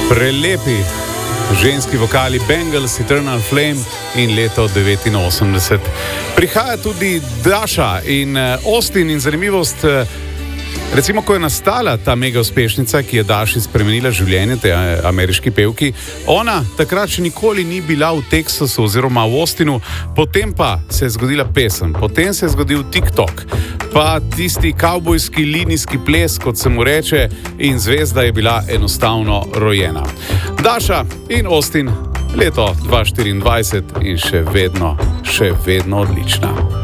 Prelepi ženski vokali Bangles, Eternal Flame in leto 89. Prihaja tudi Dasha in Austin in zanimivost, recimo, ko je nastala ta mega uspešnica, ki je Dashi spremenila življenje, te ameriški pevki, ona takrat še nikoli ni bila v Teksasu oziroma v Austinu, potem pa se je zgodila pesem, potem se je zgodil TikTok, pa tisti kavbojski linijski ples, kot se mu reče, in zvezda je bila enostavno rojena. Dasha in Austin, leto 2024 in še vedno odlična.